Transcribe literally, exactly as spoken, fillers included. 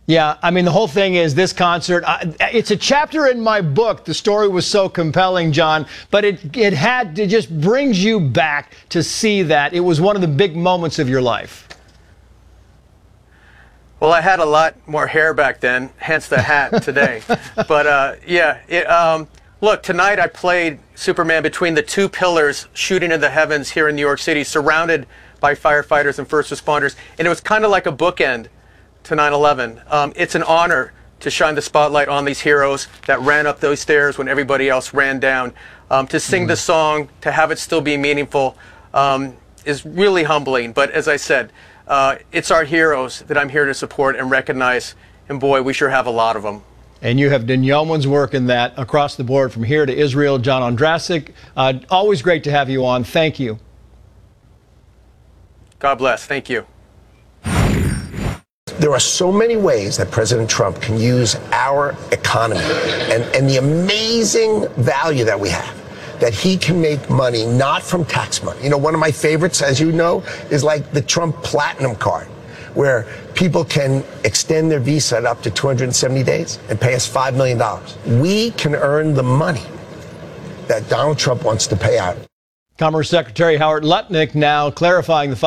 Yeah, I mean, the whole thing is this concert, I, it's a chapter in my book. The story was so compelling, John, but it, it had, it just brings you back to see that. It was one of the big moments of your life. Well, I had a lot more hair back then, hence the hat today. But uh, yeah, it, um, look, tonight I played Superman between the two pillars, shooting in the heavens here in New York City, surrounded by firefighters and first responders. And it was kind of like a bookend to nine eleven. Um, it's an honor to shine the spotlight on these heroes that ran up those stairs when everybody else ran down. Um, to sing mm-hmm. the song, to have it still be meaningful, um, is really humbling. But as I said, uh, it's our heroes that I'm here to support and recognize. And boy, we sure have a lot of them. And you have done yeoman's work in that across the board from here to Israel. John Ondrasik, uh, always great to have you on. Thank you. God bless. Thank you. There are so many ways that President Trump can use our economy and, and the amazing value that we have, that he can make money not from tax money. You know, one of my favorites, as you know, is like the Trump Platinum Card, where people can extend their visa up to two hundred seventy days and pay us five million dollars. We can earn the money that Donald Trump wants to pay out. Commerce Secretary Howard Lutnick now clarifying the